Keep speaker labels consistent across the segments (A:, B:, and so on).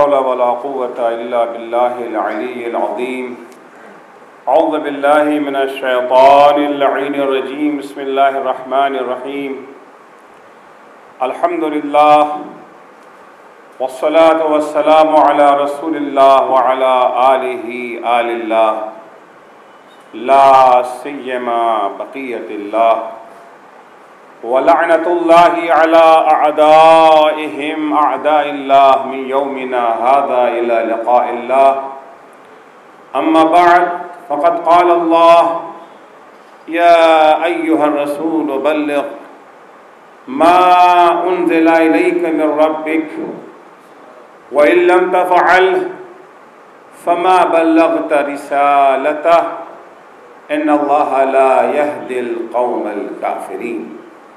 A: حول ولا قوة إلا بالله العلي العظيم. أعوذ بالله من الشيطان اللعين الرجيم. بسم الله الرحمن الرحيم. الحمد لله والصلاة والسلام على رسول الله وعلى آل الله لا سيما بقية الله ولعنة الله على أعدائهم أعداء الله من يومنا هذا إلى لقاء الله. أما بعد فقد قال الله: يا أيها الرسول بلغ ما أنزل إليك من ربك وإن لم تفعل فما بلغت رسالته إن الله لا يهدي القوم الكافرين.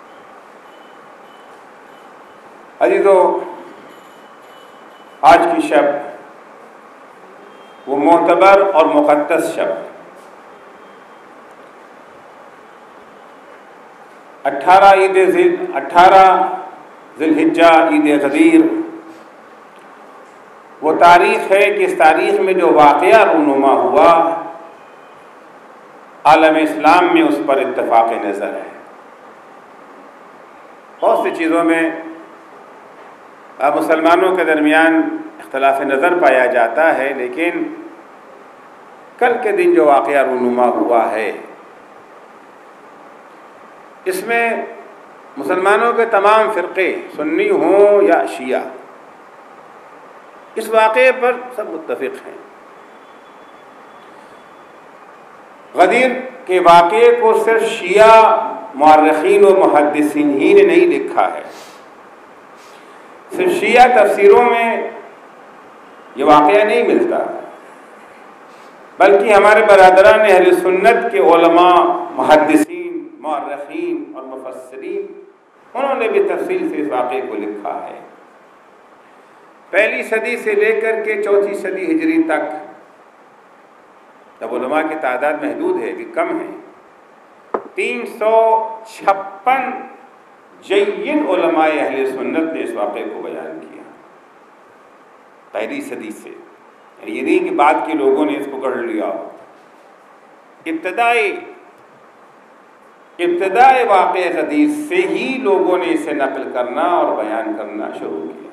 A: عزیزو، آج کی شب وہ معتبر اور مقدس شب 18 ذی الحجہ عید غدیر وہ تاریخ ہے کہ اس تاریخ میں جو واقعہ رونما ہوا عالم اسلام میں اس پر اتفاق نظر ہے. بہت سی چیزوں میں مسلمانوں کے درمیان اختلاف نظر پایا جاتا ہے، لیکن کل کے دن جو واقعہ رونما ہوا ہے اس میں مسلمانوں کے تمام فرقے سنی ہوں یا شیعہ اس واقعے پر سب متفق ہیں. غدیر کے واقعے کو صرف شیعہ مورخین و محدثین ہی نے نہیں لکھا ہے. صرف شیعہ تفسیروں میں یہ واقعہ نہیں ملتا، بلکہ ہمارے برادران اہل سنت کے علماء، محدثین، مورخین اور مفسرین انہوں نے بھی تفصیل سے اس واقعے کو لکھا ہے. پہلی صدی سے لے کر کے چوتھی صدی ہجری تک، جب علماء کی تعداد محدود ہے کہ کم ہے، 356 جین علماء اہل سنت نے اس واقعے کو بیان کیا پہلی صدی سے. یہ نہیں کہ بعد کے لوگوں نے اس کو گڑھ لیا. ابتدائی واقعہ حدیث سے ہی لوگوں نے اسے نقل کرنا اور بیان کرنا شروع کیا.